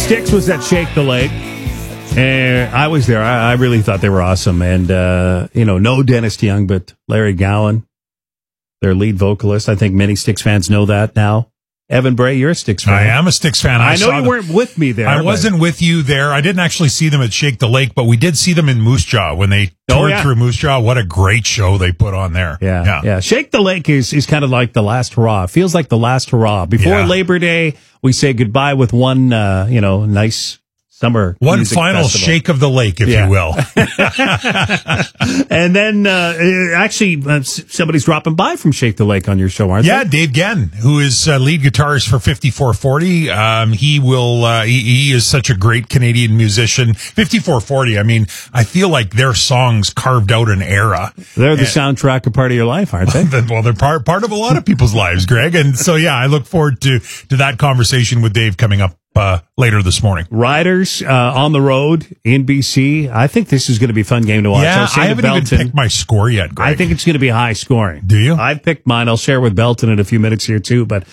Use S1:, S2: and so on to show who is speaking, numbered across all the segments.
S1: Styx was at Shake the Lake. And I was there. I really thought they were awesome. And, no Dennis Young, but Larry Gowan, their lead vocalist. I think many Styx fans know that now. Evan Bray, you're a Styx fan.
S2: I am a Styx fan.
S1: I know you weren't with me there.
S2: I wasn't with you there. I didn't actually see them at Shake the Lake, but we did see them in Moose Jaw when they toured through Moose Jaw. What a great show they put on there.
S1: Yeah. Shake the Lake is kind of like the last hurrah. It feels like the last hurrah. Before Labor Day, we say goodbye with one, nice summer
S2: one final festival. Shake of the lake, if you will.
S1: And then somebody's dropping by from Shake the Lake on your show, aren't they?
S2: Yeah, Dave Genn, who is lead guitarist for 5440. He is such a great Canadian musician. 5440, I mean, I feel like their songs carved out an era.
S1: They're the soundtrack of part of your life, aren't they?
S2: Well, they're part of a lot of people's lives, Greg. And so, I look forward to that conversation with Dave coming up later this morning.
S1: Riders on the road in BC. I think this is going to be a fun game to watch.
S2: Yeah, I haven't even picked my score yet, Greg.
S1: I think it's going to be high scoring.
S2: Do you?
S1: I've picked mine. I'll share with Belton in a few minutes here too. But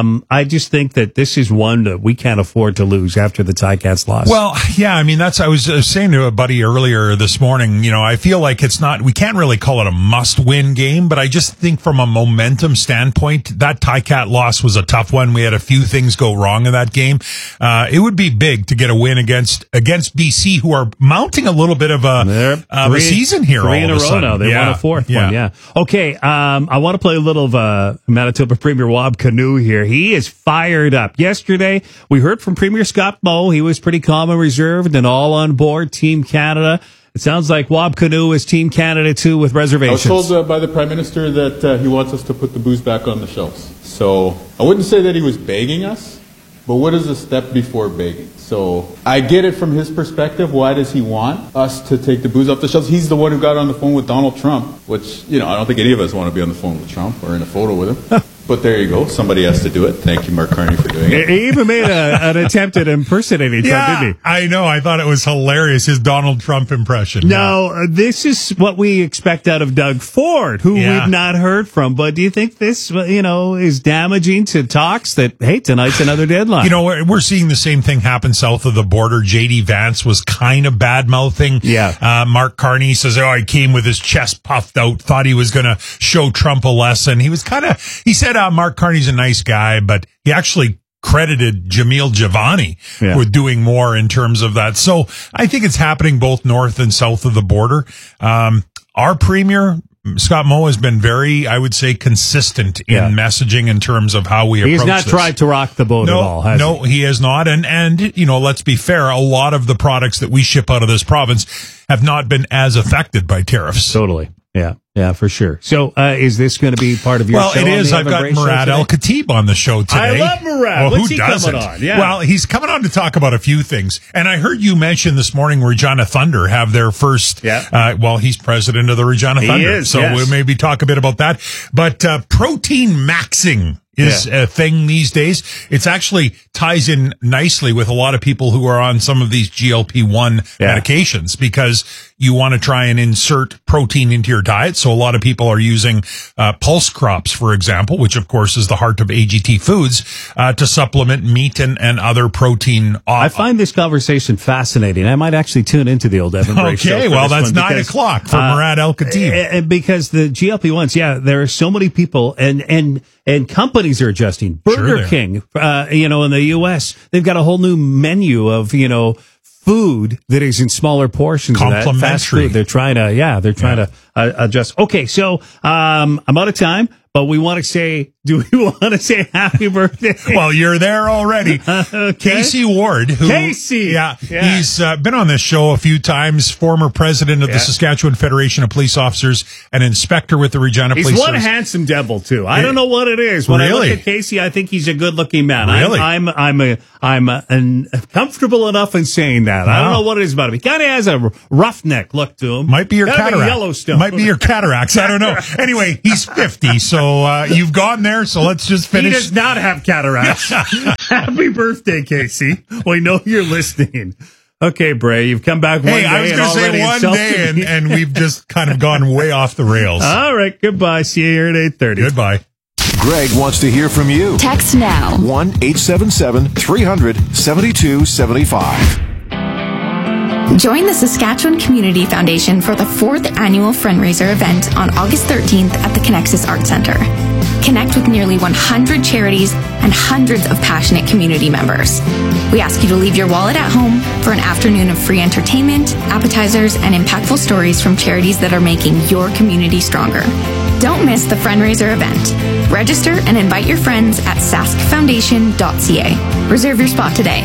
S1: I just think that this is one that we can't afford to lose after the Ticats loss.
S2: Well, yeah, I mean, I was saying to a buddy earlier this morning, I feel like we can't really call it a must-win game, but I just think from a momentum standpoint, that Ticat loss was a tough one. We had a few things go wrong in that game. It would be big to get a win against BC, who are mounting a little bit of a season here.
S1: Three
S2: all
S1: in
S2: of
S1: a row
S2: sudden.
S1: now. They won a fourth one. Yeah. Okay. I want to play a little of Manitoba Premier Wab Canoe here. He is fired up. Yesterday, we heard from Premier Scott Moe. He was pretty calm and reserved and all on board Team Canada. It sounds like Wab Canoe is Team Canada too with reservations.
S3: I was told by the Prime Minister that he wants us to put the booze back on the shelves. So I wouldn't say that he was begging us. But what is a step before begging? So I get it from his perspective. Why does he want us to take the booze off the shelves? He's the one who got on the phone with Donald Trump, which, I don't think any of us want to be on the phone with Trump or in a photo with him. But there you go. Somebody has to do it. Thank you, Mark Carney, for doing it.
S1: He even made an attempt at impersonating Trump, didn't he?
S2: I know. I thought it was hilarious, his Donald Trump impression.
S1: No, this is what we expect out of Doug Ford, who we've not heard from. But do you think this, is damaging to talks that, hey, tonight's another deadline?
S2: We're seeing the same thing happen south of the border. J.D. Vance was kind of bad-mouthing.
S1: Yeah.
S2: Mark Carney says, he came with his chest puffed out, thought he was going to show Trump a lesson. He said, Mark Carney's a nice guy, but he actually credited Jamil Javani with doing more in terms of that. So I think it's happening both north and south of the border. Our premier, Scott Moe, has been very, I would say, consistent in messaging in terms of how we approach this.
S1: He's not tried to rock the boat at all, has he?
S2: No, he has not. And let's be fair, a lot of the products that we ship out of this province have not been as affected by tariffs.
S1: Totally. Yeah, for sure. So, is this going to be part of your show?
S2: Well, it is. I've got Murad El-Khatib on the show today.
S1: I love Murad. What's he
S2: doesn't?
S1: Coming on? Yeah.
S2: Well, he's coming on to talk about a few things. And I heard you mention this morning Regina Thunder have their first, he's president of the Regina Thunder.
S1: He is,
S2: so we'll maybe talk a bit about that. But protein maxing is a thing these days. It's actually ties in nicely with a lot of people who are on some of these GLP-1 medications, because you want to try and insert protein into your diet. So a lot of people are using pulse crops, for example, which of course is the heart of AGT Foods, to supplement meat and other protein.
S1: I find this conversation fascinating. I might actually tune into the old Evan Bray show.
S2: Okay, well, that's 9 o'clock for Murad El-Khatib.
S1: Because the GLP-1s, there are so many people and companies are adjusting. Burger King, in the U.S., they've got a whole new menu of, food that is in smaller portions.
S2: Complimentary.
S1: Of that fast food. They're trying to adjust. Okay, so I'm out of time, but we want to say, do we want to say happy birthday?
S2: Well, you're there already.
S1: Okay.
S2: Casey Ward. Casey! He's been on this show a few times, former president of the Saskatchewan Federation of Police Officers, an inspector with the Regina Police Service.
S1: He's one handsome devil, too. I don't know what it is. When I look at Casey, I think he's a good-looking man.
S2: Really?
S1: I'm comfortable enough in saying that. I don't know what it is about him. He kind of has a roughneck look to him.
S2: Might be your cataract.
S1: Yellowstone.
S2: Might be your cataracts. I don't know. Anyway, he's 50, so you've gone there, so let's just finish.
S1: He does not have cataracts. Happy birthday, Casey. We know you're listening. Okay, Bray, you've come back one day.
S2: I was going to say one day, and we've just kind of gone way off the rails.
S1: All right, goodbye. See you here at 8:30.
S2: Goodbye.
S4: Greg wants to hear from you.
S5: Text now.
S4: 1-877-300-7275.
S5: Join the Saskatchewan Community Foundation for the 4th annual fundraiser event on August 13th at the Connexus Arts Centre. Connect with nearly 100 charities and hundreds of passionate community members. We ask you to leave your wallet at home for an afternoon of free entertainment, appetizers, and impactful stories from charities that are making your community stronger. Don't miss the fundraiser event. Register and invite your friends at saskfoundation.ca. Reserve your spot today.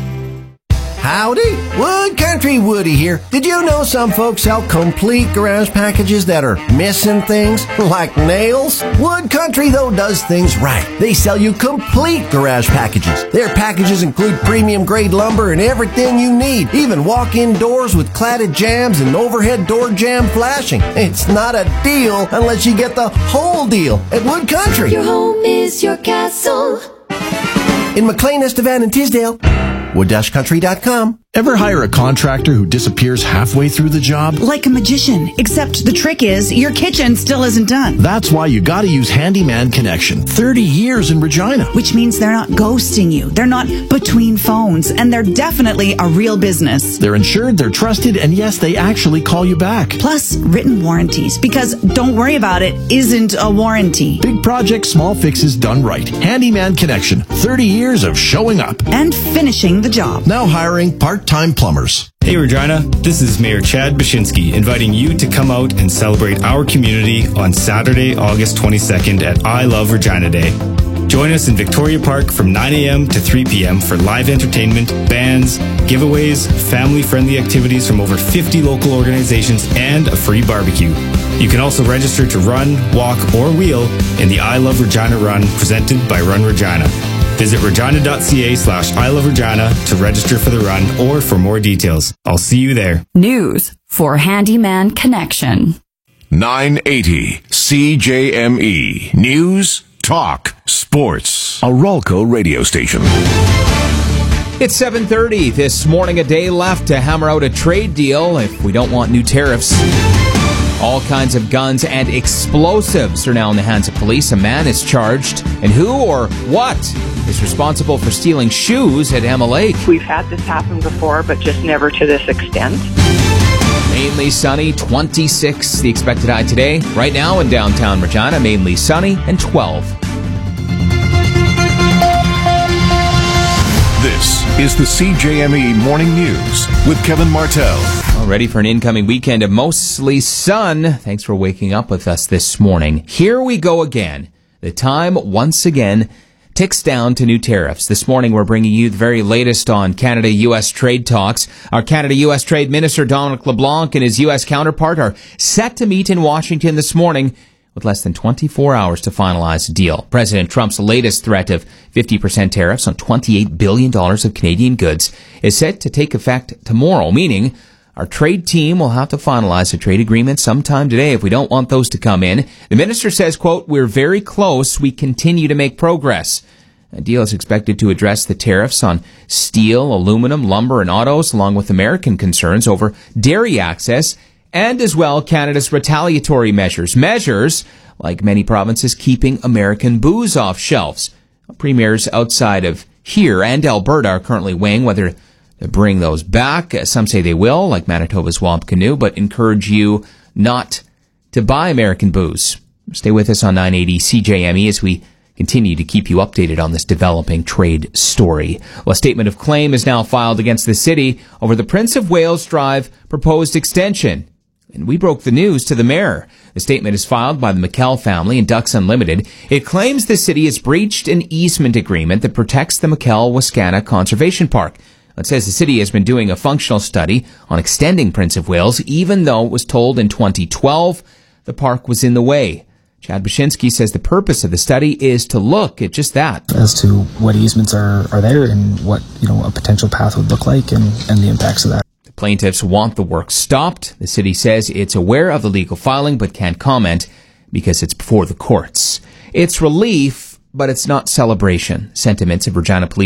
S6: Howdy, Wood Country Woody here. Did you know some folks sell complete garage packages that are missing things, like nails? Wood Country, though, does things right. They sell you complete garage packages. Their packages include premium grade lumber and everything you need, even walk-in doors with cladded jambs and overhead door jamb flashing. It's not a deal unless you get the whole deal at Wood Country.
S7: Your home is your castle.
S6: In McLean, Estevan, and Tisdale, wood-country.com.
S8: Ever hire a contractor who disappears halfway through the job?
S9: Like a magician, except the trick is your kitchen still isn't done.
S8: That's why you gotta use Handyman Connection. 30 years in Regina.
S9: Which means they're not ghosting you. They're not between phones. And they're definitely a real business.
S8: They're insured, they're trusted, and yes, they actually call you back.
S9: Plus, written warranties. Because don't worry about it isn't a warranty.
S8: Big projects, small fixes done right. Handyman Connection. 30 years of showing up.
S9: And finishing the job.
S8: Now hiring part-time plumbers.
S10: Hey Regina, this is Mayor Chad Bashinsky inviting you to come out and celebrate our community on Saturday, August 22nd at I Love Regina Day. Join us in Victoria Park from 9 a.m. to 3 p.m. for live entertainment, bands, giveaways, family-friendly activities from over 50 local organizations, and a free barbecue. You can also register to run, walk, or wheel in the I Love Regina Run presented by Run Regina. Visit regina.ca/I Love Regina to register for the run or for more details. I'll see you there.
S5: News for Handyman Connection.
S4: 980 CJME. News, talk, sports. A Rolco radio station.
S11: It's 7:30. This morning, a day left to hammer out a trade deal if we don't want new tariffs. All kinds of guns and explosives are now in the hands of police. A man is charged. And who or what is responsible for stealing shoes at Emma Lake?
S12: We've had this happen before, but just never to this extent.
S11: Mainly sunny, 26 the expected high today. Right now in downtown Regina, mainly sunny and 12.
S4: This is the CJME Morning News with Kevin Martell.
S11: All ready for an incoming weekend of mostly sun. Thanks for waking up with us this morning. Here we go again. The time, once again, ticks down to new tariffs. This morning, we're bringing you the very latest on Canada-U.S. trade talks. Our Canada-U.S. Trade Minister, Dominic LeBlanc, and his U.S. counterpart are set to meet in Washington this morning with less than 24 hours to finalize a deal. President Trump's latest threat of 50% tariffs on $28 billion of Canadian goods is set to take effect tomorrow, meaning our trade team will have to finalize a trade agreement sometime today if we don't want those to come in. The minister says, quote, "We're very close. We continue to make progress." A deal is expected to address the tariffs on steel, aluminum, lumber, and autos, along with American concerns over dairy access and as well Canada's retaliatory measures. Measures, like many provinces, keeping American booze off shelves. Premiers outside of here and Alberta are currently weighing whether to bring those back. Some say they will, like Manitoba's Wab Canoe, but encourage you not to buy American booze. Stay with us on 980 CJME as we continue to keep you updated on this developing trade story. Well, a statement of claim is now filed against the city over the Prince of Wales Drive proposed extension. And we broke the news to the mayor. The statement is filed by the McKell family and Ducks Unlimited. It claims the city has breached an easement agreement that protects the McKell-Wascana Conservation Park. It says the city has been doing a functional study on extending Prince of Wales, even though it was told in 2012 the park was in the way. Chad Bashinsky says the purpose of the study is to look at just that.
S13: As to what easements are there and what, a potential path would look like and the impacts of that.
S11: Plaintiffs want the work stopped. The city says it's aware of the legal filing but can't comment because it's before the courts. It's relief, but it's not celebration. Sentiments of Regina Police